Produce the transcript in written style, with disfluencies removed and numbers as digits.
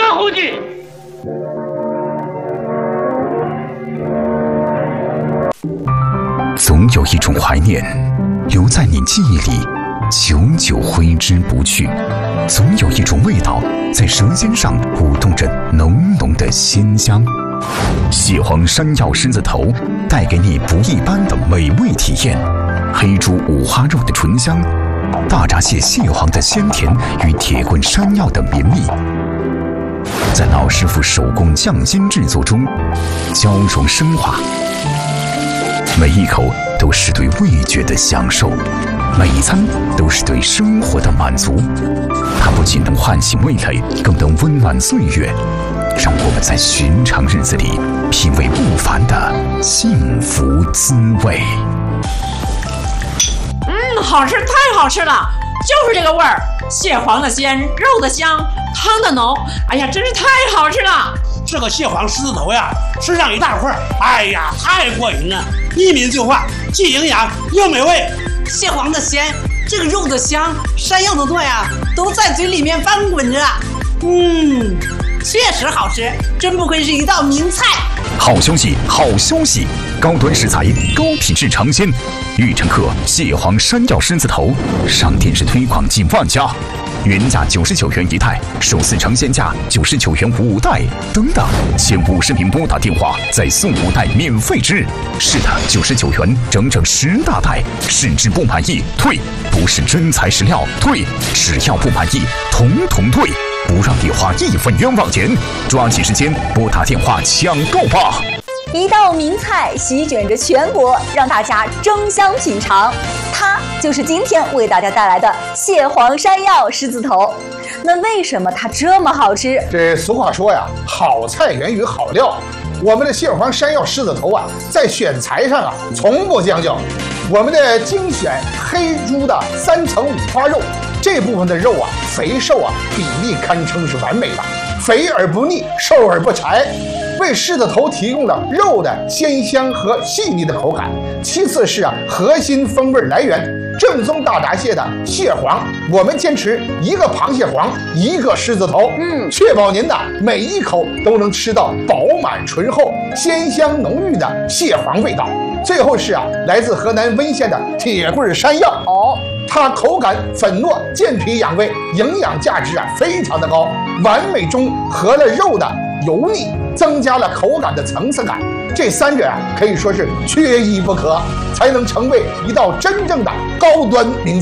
胡记。 总有一种怀念留在你记忆里，久久挥之不去；总有一种味道在舌尖上舞动着浓浓的鲜香。蟹黄山药狮子头带给你不一般的美味体验，黑猪五花肉的醇香，大闸蟹蟹黄的鲜甜与铁棍山药的绵密，在老师傅手工匠心制作中交融升华。每一口都是对味觉的享受，每一餐都是对生活的满足。它不仅能唤醒味蕾，更能温暖岁月，让我们在寻常日子里品味不凡的幸福滋味。 好吃，太好吃了，就是这个味儿，蟹黄的鲜，肉的香，汤的浓，哎呀，真是太好吃了。 这个蟹黄狮子头呀，吃上一大块，哎呀，太过瘾了，一抿就化，既营养又美味。 蟹黄的鲜，这个肉的香，山药的糯呀，都在嘴里面翻滚着。确实好吃，真不愧是一道名菜。 好消息，好消息！高端食材，高品质尝鲜。玉成客蟹黄山药狮子头上电视推广近万家，原价99元一袋，首次尝鲜价99元5袋。等等，前50名拨打电话再送5袋免费吃。是的，99元整整10大袋，试吃不满意退，不是真材实料退，只要不满意统统退，不让你花1分冤枉钱。抓紧时间拨打电话抢购吧！ 一道名菜席卷着全国，让大家争相品尝。它就是今天为大家带来的蟹黄山药狮子头。那为什么它这么好吃？ 这俗话说呀，好菜源于好料。我们的蟹黄山药狮子头啊，在选材上啊，从不将就。我们的精选黑猪的3层五花肉，这部分的肉啊，肥瘦啊比例堪称是完美的，肥而不腻，瘦而不柴。为狮子头提供了肉的鲜香和细腻的口感。其次是核心风味来源，正宗大闸蟹的蟹黄，我们坚持1个螃蟹黄1个狮子头，确保您的每一口都能吃到饱满醇厚、鲜香浓郁的蟹黄味道。最后是来自河南温县的铁棍山药它口感粉糯，健脾养胃，营养价值非常的高，完美中和了肉的油腻，增加了口感的层次感。这3者可以说是缺一不可，才能成为一道真正的高端名菜。